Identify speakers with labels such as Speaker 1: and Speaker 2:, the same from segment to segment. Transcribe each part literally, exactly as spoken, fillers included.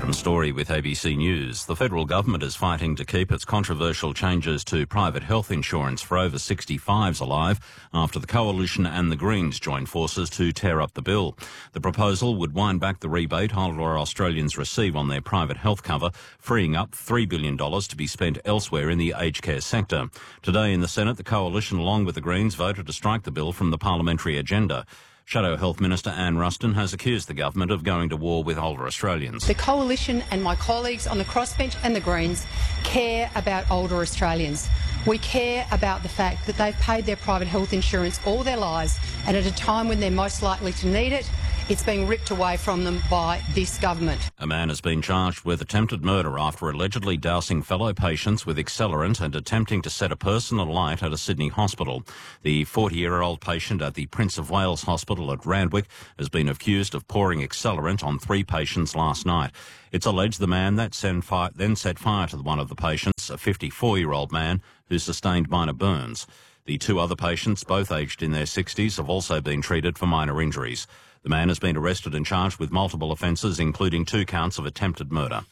Speaker 1: Adam Story with A B C News. The federal government is fighting to keep its controversial changes to private health insurance for over sixty-fives alive after the Coalition and the Greens joined forces to tear up the bill. The proposal would wind back the rebate older Australians receive on their private health cover, freeing up three billion dollars to be spent elsewhere in the aged care sector. Today in the Senate, the Coalition, along with the Greens, voted to strike the bill from the parliamentary agenda. Shadow Health Minister Anne Ruston has accused the government of going to war with older Australians.
Speaker 2: The Coalition and my colleagues on the crossbench and the Greens care about older Australians. We care about the fact that they've paid their private health insurance all their lives, and at a time when they're most likely to need it, it's being ripped away from them by this government.
Speaker 1: A man has been charged with attempted murder after allegedly dousing fellow patients with accelerant and attempting to set a person alight at a Sydney hospital. The forty-year-old patient at the Prince of Wales Hospital at Randwick has been accused of pouring accelerant on three patients last night. It's alleged the man that then set fire to one of the patients, a fifty-four-year-old man who sustained minor burns. The two other patients, both aged in their sixties, have also been treated for minor injuries. The man has been arrested and charged with multiple offences, including two counts of attempted murder.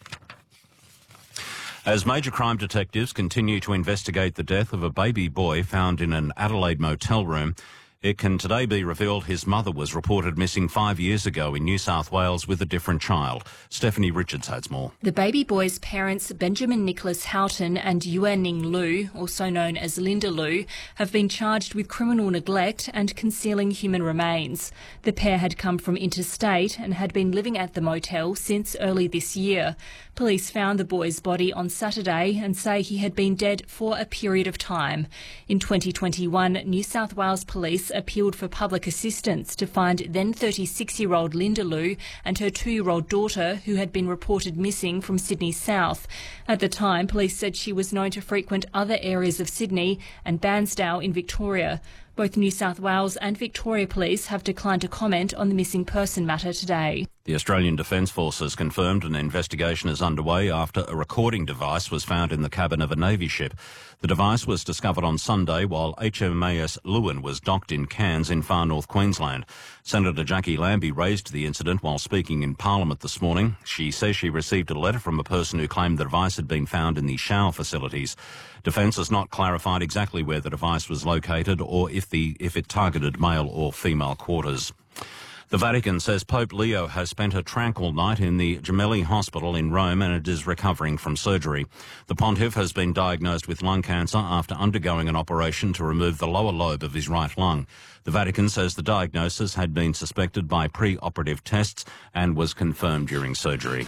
Speaker 1: As major crime detectives continue to investigate the death of a baby boy found in an Adelaide motel room, it can today be revealed his mother was reported missing five years ago in New South Wales with a different child. Stephanie Richards has more.
Speaker 3: The baby boy's parents, Benjamin Nicholas Houghton and Yue Ning Lu, also known as Linda Lu, have been charged with criminal neglect and concealing human remains. The pair had come from interstate and had been living at the motel since early this year. Police found the boy's body on Saturday and say he had been dead for a period of time. In twenty twenty-one, New South Wales Police appealed for public assistance to find then thirty-six-year-old Linda Lu and her two-year-old daughter, who had been reported missing from Sydney South. At the time, police said she was known to frequent other areas of Sydney and Bairnsdale in Victoria. Both New South Wales and Victoria Police have declined to comment on the missing person matter today.
Speaker 1: The Australian Defence Forces confirmed an investigation is underway after a recording device was found in the cabin of a Navy ship. The device was discovered on Sunday while H M A S Lewin was docked in Cairns in far north Queensland. Senator Jackie Lambie raised the incident while speaking in Parliament this morning. She says she received a letter from a person who claimed the device had been found in the shower facilities. Defence has not clarified exactly where the device was located or if the if it targeted male or female quarters. The Vatican says Pope Leo has spent a tranquil night in the Gemelli Hospital in Rome and is recovering from surgery. The pontiff has been diagnosed with lung cancer after undergoing an operation to remove the lower lobe of his right lung. The Vatican says the diagnosis had been suspected by pre-operative tests and was confirmed during surgery.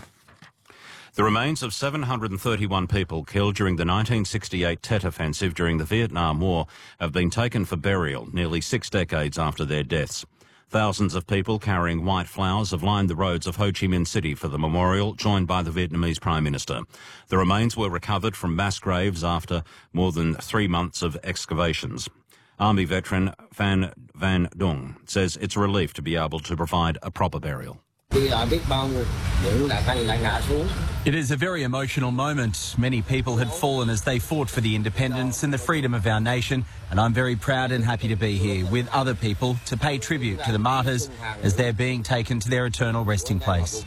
Speaker 1: The remains of seven hundred thirty-one people killed during the nineteen sixty-eight Tet Offensive during the Vietnam War have been taken for burial nearly six decades after their deaths. Thousands of people carrying white flowers have lined the roads of Ho Chi Minh City for the memorial, joined by the Vietnamese Prime Minister. The remains were recovered from mass graves after more than three months of excavations. Army veteran Phan Van Dung says it's a relief to be able to provide a proper burial.
Speaker 4: It is a very emotional moment. Many people had fallen as they fought for the independence and the freedom of our nation, and I'm very proud and happy to be here with other people to pay tribute to the martyrs as they're being taken to their eternal resting place.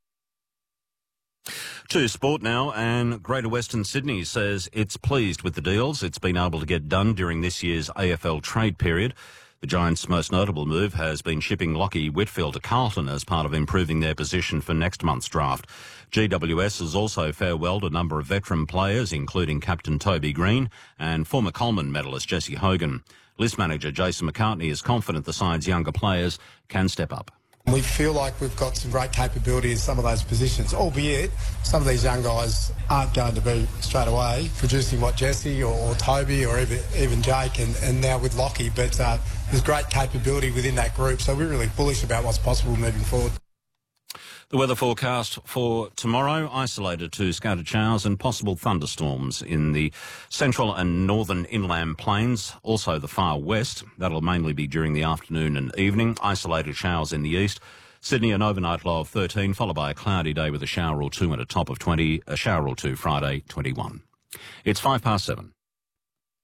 Speaker 1: To sport now, and Greater Western Sydney says it's pleased with the deals it's been able to get done during this year's A F L trade period. The Giants' most notable move has been shipping Lachie Whitfield to Carlton as part of improving their position for next month's draft. G W S has also farewelled a number of veteran players, including captain Toby Green and former Coleman medalist Jesse Hogan. List manager Jason McCartney is confident the side's younger players can step up.
Speaker 5: We feel like we've got some great capability in some of those positions, albeit some of these young guys aren't going to be straight away producing what Jesse or, or Toby or even, even Jake and, and now with Lachie, but uh, there's great capability within that group, so we're really bullish about what's possible moving forward.
Speaker 1: The weather forecast for tomorrow, isolated to scattered showers and possible thunderstorms in the central and northern inland plains, also the far west. That'll mainly be during the afternoon and evening. Isolated showers in the east. Sydney, an overnight low of thirteen, followed by a cloudy day with a shower or two and a top of twenty. A shower or two Friday, twenty-one. It's five past seven.